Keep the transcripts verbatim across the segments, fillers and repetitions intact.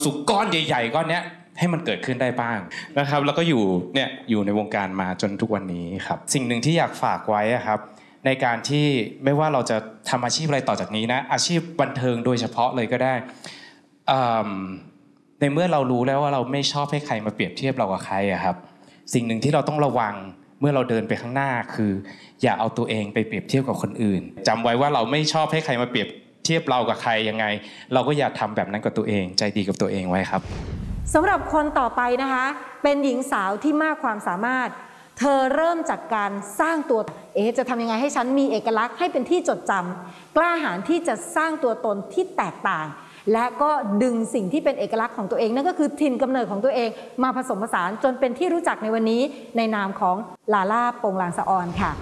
สุขก้อนใหญ่ๆก้อนเนี้ยให้มันเกิดขึ้นได้บ้างนะครับแล้วก็อยู่เนี่ยอยู่ในวงการมาจนทุกวันนี้ครับสิ่งหนึ่งที่อยากฝากไว้ครับในการที่ไม่ว่าเราจะทำอาชีพอะไรต่อจากนี้นะอาชีพบันเทิงโดยเฉพาะเลยก็ได้ในเมื่อเรารู้แล้วว่าเราไม่ชอบให้ใครมาเปรียบเทียบเรากับใครอะครับสิ่งหนึ่งที่เราต้องระวังเมื่อเราเดินไปข้างหน้าคืออย่าเอาตัวเองไปเปรียบเทียบกับคนอื่นจำไว้ว่าเราไม่ชอบให้ใครมาเปรียบเทียบเรากับใครยังไงเราก็อย่าทำแบบนั้นกับตัวเองใจดีกับตัวเองไว้ครับสำหรับคนต่อไปนะคะเป็นหญิงสาวที่มากความสามารถเธอเริ่มจากการสร้างตัวเอ๊ะจะทำยังไงให้ฉันมีเอกลักษณ์ให้เป็นที่จดจำกล้าหาญที่จะสร้างตัวตนที่แตกต่างและก็ดึงสิ่งที่เป็นเอกลักษณ์ของตัวเองนั่นก็คือถิ่นกำเนิดของตัวเองมาผสมผสานจนเป็นที่รู้จักในวันนี้ในนามของลาล่าโปงลางสะออนค่ะ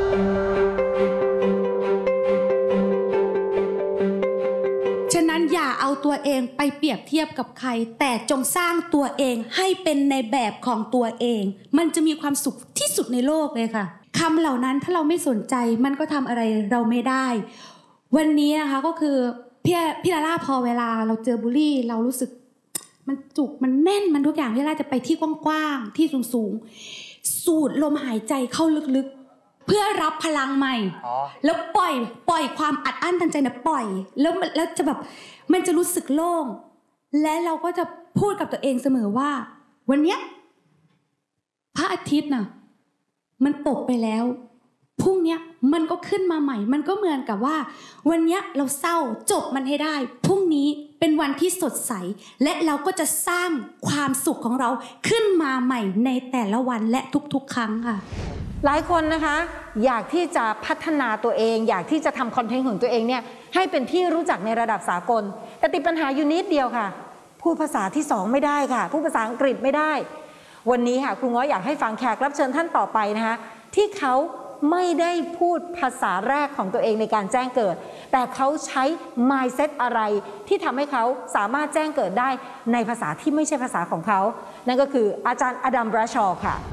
ฉะนั้นอย่าเอาตัวเองไปเปรียบเทียบกับใครแต่จงสร้างตัวเองให้เป็นในแบบของตัวเองมันจะมีความสุขที่สุดในโลกเลยค่ะคำเหล่านั้นถ้าเราไม่สนใจมันก็ทำอะไรเราไม่ได้วันนี้นะคะก็คือพี่พี่ลาล่าพอเวลาเราเจอบูลลี่เรารู้สึกมันจุกมันแน่นมันทุกอย่างพี่ลาล่าจะไปที่กว้างๆที่สูงๆสูดลมหายใจเข้าลึกๆเพื่อรับพลังใหม่แล้วปล่อยปล่อยความอัดอั้นตันใจนะปล่อยแล้วแล้วจะแบบมันจะรู้สึกโล่งและเราก็จะพูดกับตัวเองเสมอว่าวันเนี้ยพระอาทิตย์น่ะมันตกไปแล้วพรุ่งนี้มันก็ขึ้นมาใหม่มันก็เหมือนกับว่าวันนี้เราเศร้าจบมันให้ได้พรุ่งนี้เป็นวันที่สดใสและเราก็จะสร้างความสุขของเราขึ้นมาใหม่ในแต่ละวันและทุกๆครั้งค่ะหลายคนนะคะอยากที่จะพัฒนาตัวเองอยากที่จะทำคอนเทนต์ของตัวเองเนี่ยให้เป็นที่รู้จักในระดับสากลแต่ติดปัญหาอยู่นิดเดียวค่ะพูดภาษาที่สองไม่ได้ค่ะพูดภาษาอังกฤษไม่ได้วันนี้ค่ะครูง้ออยากให้ฟังแขกรับเชิญท่านต่อไปนะคะที่เขาไม่ได้พูดภาษาแรกของตัวเองในการแจ้งเกิดแต่เขาใช้ mindset อะไรที่ทำให้เขาสามารถแจ้งเกิดได้ในภาษาที่ไม่ใช่ภาษาของเขานั่นก็คืออาจารย์อดัม บราชอว์ค่ะ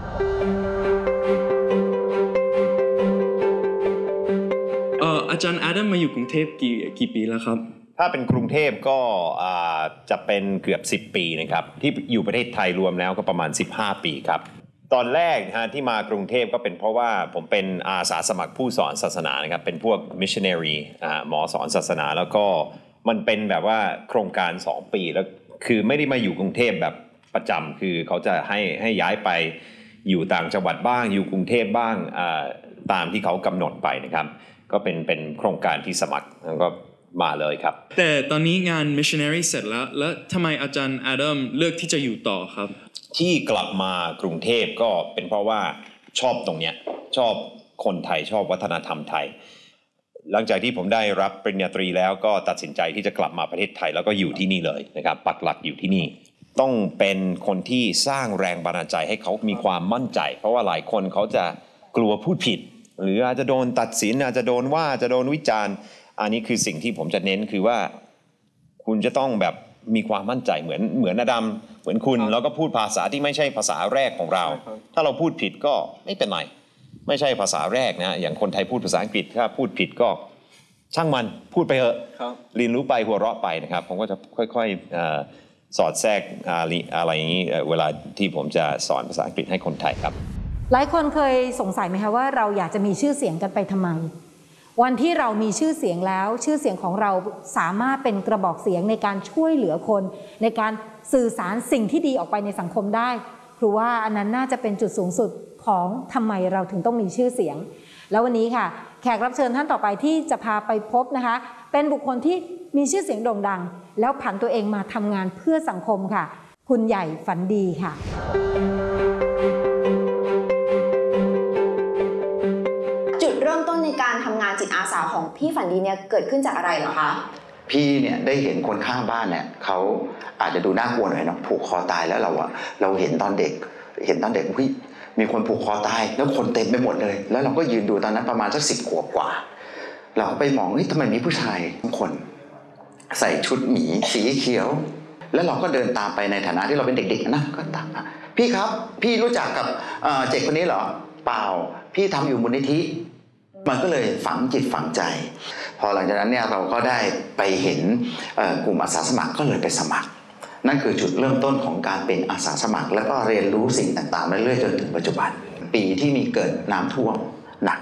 เอ่ออาจารย์อดัมมาอยู่กรุงเทพกี่กี่ปีแล้วครับถ้าเป็นกรุงเทพก็จะเป็นเกือบสิบปีนะครับที่อยู่ประเทศไทยรวมแล้วก็ประมาณสิบห้าปีครับตอนแรกนะฮะที่มากรุงเทพก็เป็นเพราะว่าผมเป็นอาสาสมัครผู้สอนศาสนานะครับเป็นพวก missionary หมอสอนศาสนาแล้วก็มันเป็นแบบว่าโครงการสองปีแล้วคือไม่ได้มาอยู่กรุงเทพแบบประจำคือเขาจะให้ให้ย้ายไปอยู่ต่างจังหวัดบ้างอยู่กรุงเทพบ้างตามที่เขากำหนดไปนะครับก็เป็นเป็นโครงการที่สมัครแล้วก็มาเลยครับแต่ตอนนี้งาน missionary เสร็จแล้วแล้วทำไมอาจารย์อดัมเลือกที่จะอยู่ต่อครับที่กลับมากรุงเทพก็เป็นเพราะว่าชอบตรงเนี้ยชอบคนไทยชอบวัฒนธรรมไทยหลังจากที่ผมได้รับปริญญาตรีแล้วก็ตัดสินใจที่จะกลับมาประเทศไทยแล้วก็อยู่ที่นี่เลยนะครับปักหลักอยู่ที่นี่ต้องเป็นคนที่สร้างแรงบันดาลใจให้เขามีความมั่นใจเพราะว่าหลายคนเขาจะกลัวพูดผิดหรืออาจจะโดนตัดสินอาจจะโดนว่าจะโดนวิจารณ์อันนี้คือสิ่งที่ผมจะเน้นคือว่าคุณจะต้องแบบมีความมั่นใจเหมือนเหมือนอดัมเหมือนคุณแล้วก็พูดภาษาที่ไม่ใช่ภาษาแรกของเราถ้าเราพูดผิดก็ไม่เป็นไรไม่ใช่ภาษาแรกนะอย่างคนไทยพูดภาษาอังกฤษถ้าพูดผิดก็ช่างมันพูดไปเถอะเรียนรู้ไปหัวเราะไปนะครับผมก็จะค่อยๆสอดแทรกอะไรอย่างนี้เวลาที่ผมจะสอนภาษาอังกฤษให้คนไทยครับหลายคนเคยสงสัยไหมคะว่าเราอยากจะมีชื่อเสียงกันไปทำไมวันที่เรามีชื่อเสียงแล้วชื่อเสียงของเราสามารถเป็นกระบอกเสียงในการช่วยเหลือคนในการสื่อสารสิ่งที่ดีออกไปในสังคมได้ครูว่าอันนั้นน่าจะเป็นจุดสูงสุดของทำไมเราถึงต้องมีชื่อเสียงแล้ววันนี้ค่ะแขกรับเชิญท่านต่อไปที่จะพาไปพบนะคะเป็นบุคคลที่มีชื่อเสียงโด่งดังแล้วผันตัวเองมาทำงานเพื่อสังคมค่ะคุณใหญ่ฝันดีค่ะเริ่มต้นในการทำงานจิตอาสาของพี่ฝันดีเนี่ยเกิดขึ้นจากอะไรเหรอคะพี่เนี่ยได้เห็นคนข้างบ้านเนี่ยเขาอาจจะดูน่ากลัวหน่อยนะผูกคอตายแล้วเราอะเราเห็นตอนเด็กเห็นตอนเด็กพี่มีคนผูกคอตายแล้วคนเต็มไปหมดเลยแล้วเราก็ยืนดูตอนนั้นประมาณสักสิบขวบกว่าเราก็ไปมองเฮ้ยทำไมมีผู้ชายบางคนใส่ชุดหมีสีเขียวแล้วเราก็เดินตามไปในฐานะที่เราเป็นเด็กๆนะก็ตามพี่ครับพี่รู้จักกับเด็กคนนี้เหรอเปล่าพี่ทำอยู่มูลนิธิมันก็เลยฝังจิตฝังใจพอหลังจากนั้นเนี่ยเราก็ได้ไปเห็นกลุ่มอาสาสมัครก็เลยไปสมัครนั่นคือจุดเริ่มต้นของการเป็นอาสาสมัครแล้วก็เรียนรู้สิ่งต่างๆเรื่อยๆจนถึงปัจจุบันปีที่มีเกิดน้ำท่วม